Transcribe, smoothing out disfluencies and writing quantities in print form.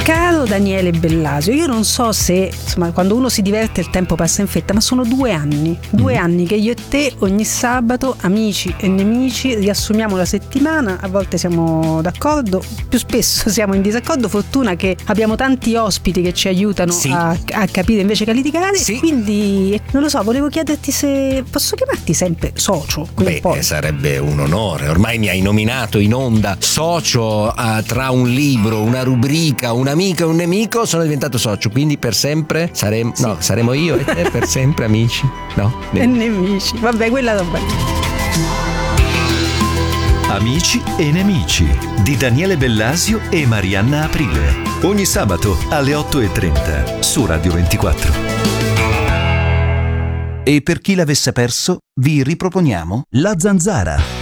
Caro Daniele Bellasio, io non so se, insomma, quando uno si diverte il tempo passa in fretta, ma sono 2 anni che io e te ogni sabato, amici e nemici, riassumiamo la settimana. A volte siamo d'accordo, più spesso siamo in disaccordo. Fortuna che abbiamo tanti ospiti che ci aiutano a capire invece che a litigare. Quindi non lo so, volevo chiederti se posso chiamarti sempre socio. Sarebbe un onore. Ormai mi hai nominato in onda socio tra un libro, una rubrica, un amico e un nemico. Sono diventato socio, quindi per sempre saremo io e te per sempre amici. No? Nemici. Vabbè, quella roba. Amici e nemici di Daniele Bellasio e Marianna Aprile. Ogni sabato alle 8:30 su Radio 24. E per chi l'avesse perso, vi riproponiamo La Zanzara.